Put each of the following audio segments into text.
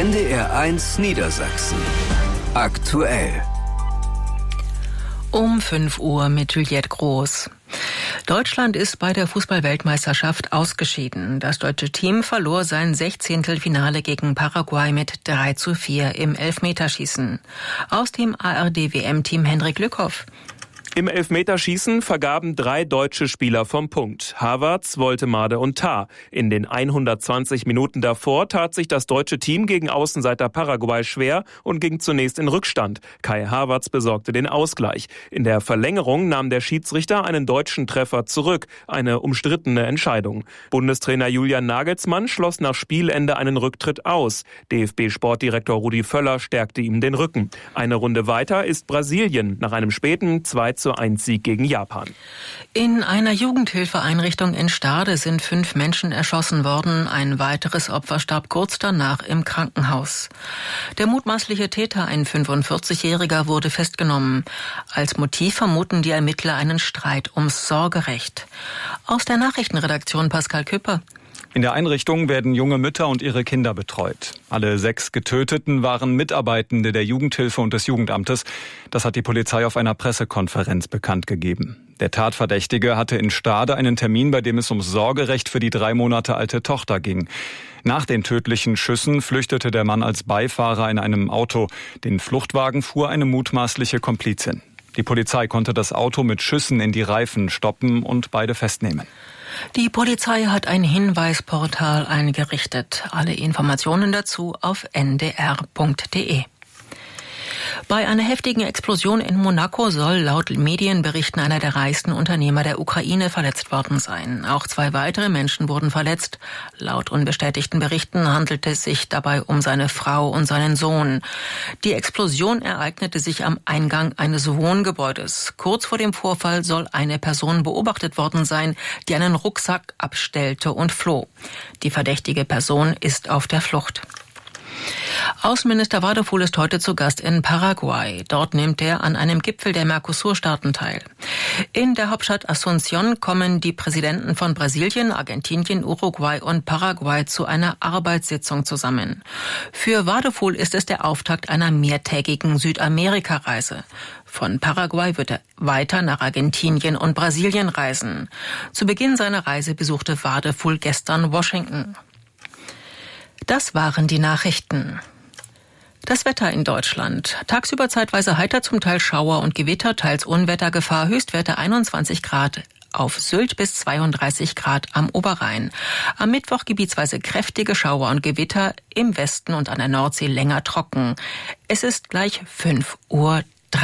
NDR1 Niedersachsen. Aktuell. Um 5 Uhr mit Juliette Groß. Deutschland ist bei der Fußball-Weltmeisterschaft ausgeschieden. Das deutsche Team verlor sein 16. Finale gegen Paraguay mit 3:4 im Elfmeterschießen. Aus dem ARD-WM-Team Hendrik Lückhoff. Im Elfmeterschießen vergaben 3 deutsche Spieler vom Punkt. Havertz, Woltemade und Tah. In den 120 Minuten davor tat sich das deutsche Team gegen Außenseiter Paraguay schwer und ging zunächst in Rückstand. Kai Havertz besorgte den Ausgleich. In der Verlängerung nahm der Schiedsrichter einen deutschen Treffer zurück. Eine umstrittene Entscheidung. Bundestrainer Julian Nagelsmann schloss nach Spielende einen Rücktritt aus. DFB-Sportdirektor Rudi Völler stärkte ihm den Rücken. Eine Runde weiter ist Brasilien nach einem späten 2:1 Sieg gegen Japan. In einer Jugendhilfeeinrichtung in Stade sind 5 Menschen erschossen worden. Ein weiteres Opfer starb kurz danach im Krankenhaus. Der mutmaßliche Täter, ein 45-Jähriger, wurde festgenommen. Als Motiv vermuten die Ermittler einen Streit ums Sorgerecht. Aus der Nachrichtenredaktion Pascal Küpper. In der Einrichtung werden junge Mütter und ihre Kinder betreut. Alle 6 Getöteten waren Mitarbeitende der Jugendhilfe und des Jugendamtes. Das hat die Polizei auf einer Pressekonferenz bekannt gegeben. Der Tatverdächtige hatte in Stade einen Termin, bei dem es ums Sorgerecht für die 3 Monate alte Tochter ging. Nach den tödlichen Schüssen flüchtete der Mann als Beifahrer in einem Auto. Den Fluchtwagen fuhr eine mutmaßliche Komplizin. Die Polizei konnte das Auto mit Schüssen in die Reifen stoppen und beide festnehmen. Die Polizei hat ein Hinweisportal eingerichtet. Alle Informationen dazu auf ndr.de. Bei einer heftigen Explosion in Monaco soll laut Medienberichten einer der reichsten Unternehmer der Ukraine verletzt worden sein. Auch 2 weitere Menschen wurden verletzt. Laut unbestätigten Berichten handelte es sich dabei um seine Frau und seinen Sohn. Die Explosion ereignete sich am Eingang eines Wohngebäudes. Kurz vor dem Vorfall soll eine Person beobachtet worden sein, die einen Rucksack abstellte und floh. Die verdächtige Person ist auf der Flucht. Außenminister Wadefuhl ist heute zu Gast in Paraguay. Dort nimmt er an einem Gipfel der Mercosur-Staaten teil. In der Hauptstadt Asunción kommen die Präsidenten von Brasilien, Argentinien, Uruguay und Paraguay zu einer Arbeitssitzung zusammen. Für Wadefuhl ist es der Auftakt einer mehrtägigen Südamerika-Reise. Von Paraguay wird er weiter nach Argentinien und Brasilien reisen. Zu Beginn seiner Reise besuchte Wadefuhl gestern Washington. Das waren die Nachrichten. Das Wetter in Deutschland. Tagsüber zeitweise heiter, zum Teil Schauer und Gewitter, teils Unwettergefahr, Höchstwerte 21 Grad auf Sylt bis 32 Grad am Oberrhein. Am Mittwoch gebietsweise kräftige Schauer und Gewitter, im Westen und an der Nordsee länger trocken. Es ist gleich 5:03 Uhr.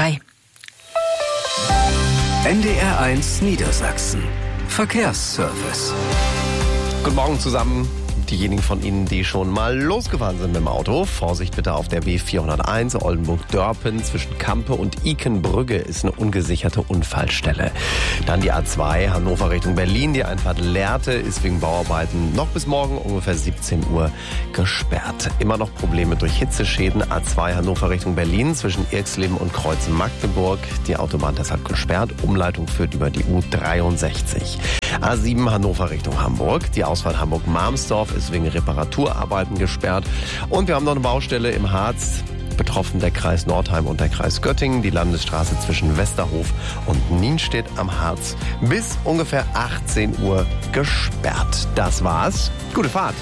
NDR1 Niedersachsen. Verkehrsservice. Guten Morgen zusammen. Diejenigen von Ihnen, die schon mal losgefahren sind mit dem Auto, Vorsicht bitte auf der B401 Oldenburg-Dörpen zwischen Kampe und Ikenbrügge ist eine ungesicherte Unfallstelle. Dann die A2 Hannover Richtung Berlin, die Einfahrt Lehrte ist wegen Bauarbeiten noch bis morgen ungefähr 17 Uhr gesperrt. Immer noch Probleme durch Hitzeschäden. A2 Hannover Richtung Berlin zwischen Irxleben und Kreuz Magdeburg. Die Autobahn deshalb gesperrt. Umleitung führt über die U63. A7 Hannover Richtung Hamburg. Die Ausfahrt Hamburg-Marmsdorf ist wegen Reparaturarbeiten gesperrt. Und wir haben noch eine Baustelle im Harz. Betroffen der Kreis Nordheim und der Kreis Göttingen. Die Landesstraße zwischen Westerhof und Nienstedt am Harz bis ungefähr 18 Uhr gesperrt. Das war's. Gute Fahrt.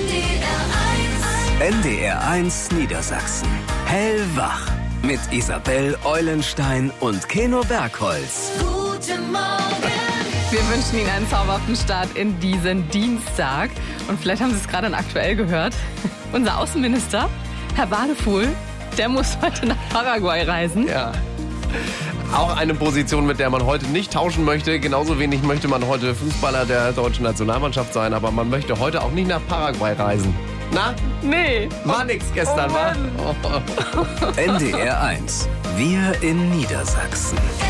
NDR1 Niedersachsen. Hellwach. Mit Isabel Eulenstein und Keno Bergholz. Guten Morgen. Wir wünschen Ihnen einen zauberhaften Start in diesen Dienstag. Und vielleicht haben Sie es gerade aktuell gehört. Unser Außenminister, Herr Wadefuhl, der muss heute nach Paraguay reisen. Ja. Auch eine Position, mit der man heute nicht tauschen möchte. Genauso wenig möchte man heute Fußballer der deutschen Nationalmannschaft sein. Aber man möchte heute auch nicht nach Paraguay reisen. Na? Nee. War nix gestern, wa? NDR1. Wir in Niedersachsen.